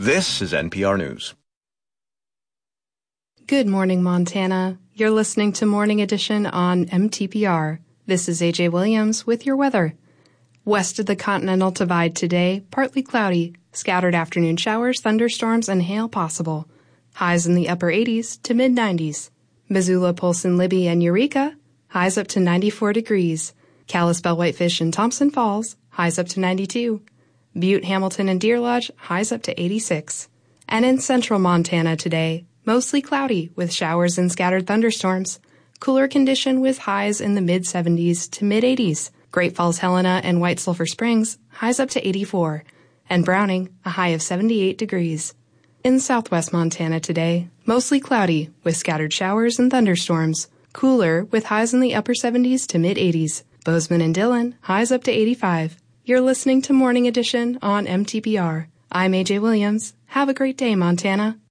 This is NPR News. Good morning, Montana. You're listening to Morning Edition on MTPR. This is AJ Williams with your weather. West of the Continental Divide today, partly cloudy, scattered afternoon showers, thunderstorms, and hail possible. Highs in the upper 80s to mid-90s. Missoula, Polson, Libby, and Eureka, highs up to 94 degrees. Kalispell, Whitefish, and Thompson Falls, highs up to 92. Butte, Hamilton, and Deer Lodge, highs up to 86. And in central Montana today, mostly cloudy with showers and scattered thunderstorms. Cooler condition with highs in the mid-70s to mid-80s. Great Falls, Helena, and White Sulphur Springs, highs up to 84. And Browning, a high of 78 degrees. In southwest Montana today, mostly cloudy with scattered showers and thunderstorms. Cooler with highs in the upper 70s to mid-80s. Bozeman and Dillon, highs up to 85. You're listening to Morning Edition on MTPR. I'm AJ Williams. Have a great day, Montana.